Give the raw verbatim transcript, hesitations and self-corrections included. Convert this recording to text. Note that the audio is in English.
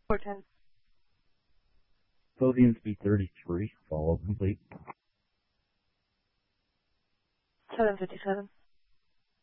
four ten. Podium speed thirty-three, follow complete. seven fifty-seven.